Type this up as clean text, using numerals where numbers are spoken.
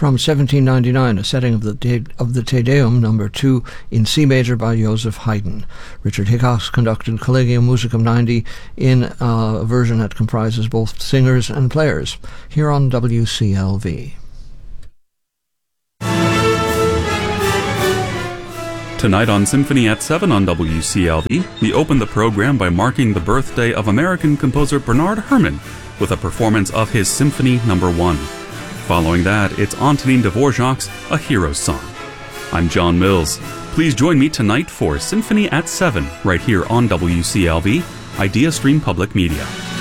from 1799, a setting of the Te Deum No. 2 in C major by Joseph Haydn. Richard Hickox conducted Collegium Musicum 90 in a version that comprises both singers and players, here on WCLV. Tonight on Symphony at 7 on WCLV, we open the program by marking the birthday of American composer Bernard Herrmann with a performance of his Symphony No. 1. Following that, it's Antonin Dvorak's A Hero's Song. I'm John Mills. Please join me tonight for Symphony at 7 right here on WCLV, Idea Stream Public Media.